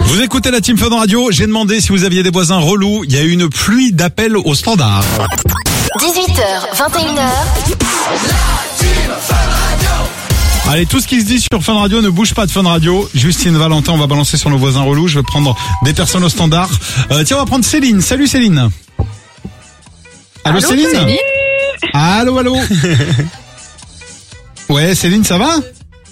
Vous écoutez la Team Fun Radio, j'ai demandé si vous aviez des voisins relous, il y a eu une pluie d'appels au standard. 18h, 21h. Allez, tout ce qui se dit sur Fun Radio ne bouge pas de Fun Radio. Justine, Valentin, on va balancer sur nos voisins relous. Je vais prendre des personnes au standard. Tiens, on va prendre Céline. Salut Céline. Allô Céline. Allô. Ouais, Céline, ça va?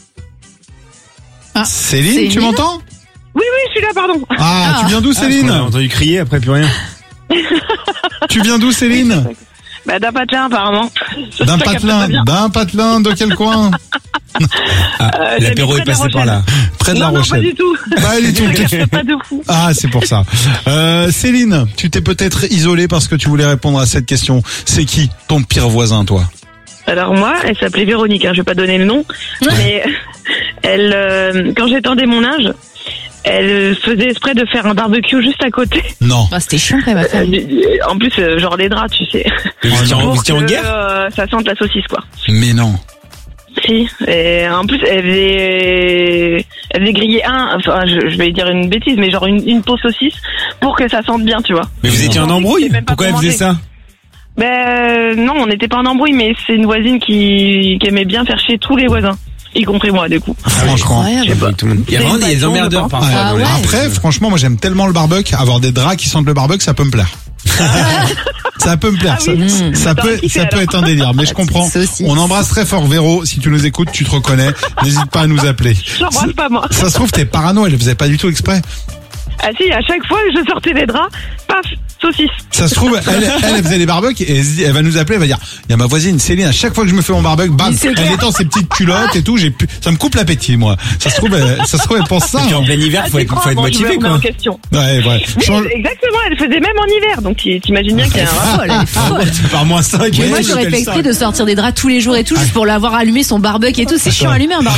Céline, tu m'entends? Oui, je suis là, pardon. Tu viens d'où Céline? On a entendu crier, après plus rien. Tu viens d'où Céline? D'un patelin, apparemment. D'un patelin, de quel coin? L'apéro est passé par là. Près de La Non, Rochelle. pas du tout. Pas du tout. Pas de fou. C'est pour ça. Céline, tu t'es peut-être isolée parce que tu voulais répondre à cette question. C'est qui ton pire voisin, toi? Alors moi, elle s'appelait Véronique, je vais pas donner le nom, mais elle, quand j'étendais mon âge, elle faisait exprès de faire un barbecue juste à côté. Non. C'était chiant quand même à faire. En plus, genre les draps, tu sais. Vous étiez en Pour guerre? que, ça sente la saucisse, quoi. Mais non. Si. Et en plus, elle faisait griller je vais dire une bêtise, mais genre une peau saucisse pour que ça sente bien, tu vois. Mais vous étiez en embrouille? Pourquoi elle faisait ça? Non, on n'était pas en embrouille, mais c'est une voisine qui aimait bien faire chier tous les voisins, y compris moi, du coup. Franchement. Il y a vraiment des emmerdeurs parfois. Ouais. Après, franchement, moi j'aime tellement le barbecue, avoir des draps qui sentent le barbecue, ça peut me plaire. Ça peut me plaire. Ça peut être un délire, mais je comprends. On embrasse très fort Véro. Si tu nous écoutes, tu te reconnais. N'hésite pas à nous appeler. J'embrasse pas, moi. Ça se trouve, t'es parano, elle faisait pas du tout exprès. Ah si, à chaque fois que je sortais les draps, paf, saucisse. Ça se trouve, elle faisait les barbecues et elle va nous appeler, elle va dire, il y a ma voisine Céline, à chaque fois que je me fais mon barbecue, bam, elle étend ses petites culottes et tout, ça me coupe l'appétit, moi. Ça se trouve, elle pense ça. En plein hiver, faut être motivé, quoi. Ouais. Exactement, elle faisait même en hiver, donc t'imagines bien qu'il y a un rapport. Elle est folle. Par moins 5. Mais moi j'aurais fait exprès de sortir des draps tous les jours et tout, juste pour l'avoir allumé son barbecue et tout. C'est chiant à allumer un barbecue.